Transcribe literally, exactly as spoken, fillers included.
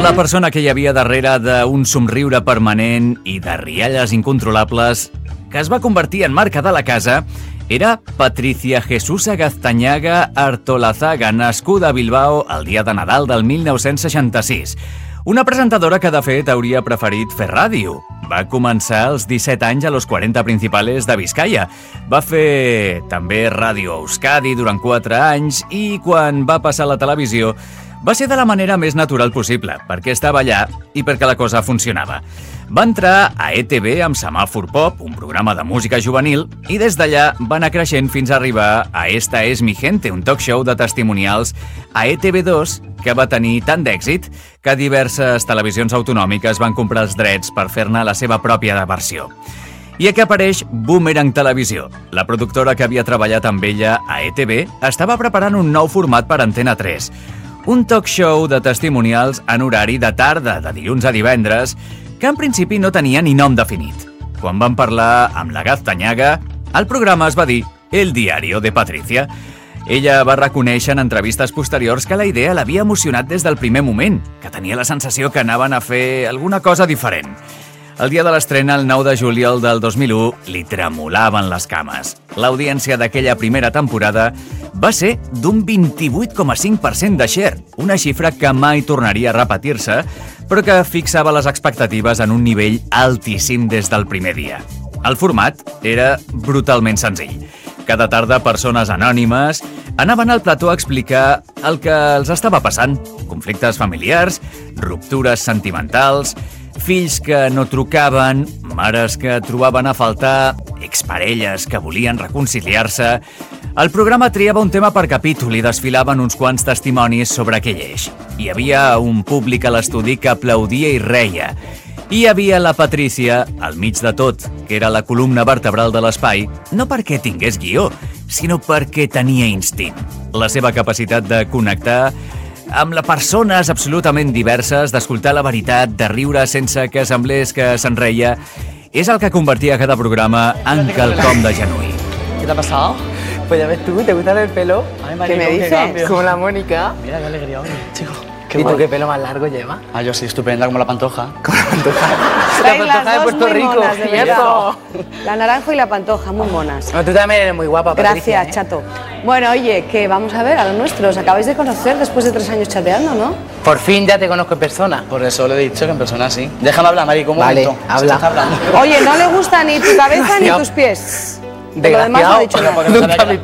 La persona que hi havia darrere d'un somriure permanent i de rialles incontrolables que es va convertir en marca de la casa era Patricia Jesús Gaztañaga Artolazaga, nascuda a Bilbao el dia de Nadal del mil nou-cents seixanta-sis. Una presentadora que, de fet, hauria preferit fer ràdio. Va començar als disset anys a los quaranta Principales de Vizcaya. Va fer també ràdio a Euskadi durant quatre anys i, quan va passar a la televisió, va ser de la manera més natural possible, perquè estava allà i perquè la cosa funcionava. Va entrar a E T V amb Semàfor Pop, un programa de música juvenil, i des d'allà va anar creixent fins a arribar a Esta es mi gente, un talk show de testimonials a E T V dos que va tenir tant d'èxit que diverses televisions autonòmiques van comprar els drets per fer-ne la seva pròpia versió. I aquí apareix Boomerang Televisió. La productora que havia treballat amb ella a E T V estava preparant un nou format per Antena tres. Un talk show de testimonials en horari de tarda, de dilluns a divendres, que en principi no tenia ni nom definit. Quan van parlar amb la Gaztañaga, el programa es va dir El Diario de Patricia. Ella va reconèixer en entrevistes posteriors que la idea l'havia emocionat des del primer moment, que tenia la sensació que anaven a fer alguna cosa diferent. El dia de l'estrena, el nou de juliol del dos mil u, li tremolaven les cames. L'audiència d'aquella primera temporada va ser d'un vint-i-vuit coma cinc per cent de share, una xifra que mai tornaria a repetir-se, però que fixava les expectatives en un nivell altíssim des del primer dia. El format era brutalment senzill. Cada tarda, persones anònimes anaven al plató a explicar el que els estava passant. Conflictes familiars, ruptures sentimentals, fills que no trucaven, mares que trobaven a faltar, exparelles que volien reconciliar-se. El programa triava un tema per capítol i desfilaven uns quants testimonis sobre aquell eix. Hi havia un públic a l'estudi que aplaudia i reia. I hi havia la Patricia, al mig de tot, que era la columna vertebral de l'espai, no perquè tingués guió, sinó perquè tenia instint. La seva capacitat de connectar amb les persones absolutament diverses, d'escoltar la veritat, de riure sense que semblés que se'n reia, és el que convertia cada programa en quelcom de genuí. ¿Qué te ha pasado? Pues ya ves tú, ¿te gusta el pelo? Ay, ¿Qué marico, me qué dices? cambio. Como la Mónica. Mira qué alegría, hombre, chico. ¿Y tú qué pelo más largo llevas? Ah, yo sí, estupenda como la Pantoja. Como la Pantoja. La Traes las Pantoja de dos Puerto muy Rico. monas, de verdad. Cierto. La naranjo y la pantoja, muy monas. No, tú también eres muy guapa, Patricia. Gracias, chato. Bueno, oye, que vamos a ver a los nuestros. Acabáis de conocer después de tres años chateando, ¿no? Por fin ya te conozco en persona. Por eso le he dicho que en persona sí. Déjame hablar, marico, un Vale, momento. habla. Estás hablando. Oye, no le gusta ni tu cabeza ni No. tus pies. Por lo demás no ha dicho Desgraciado. nada. Porque no sabía que-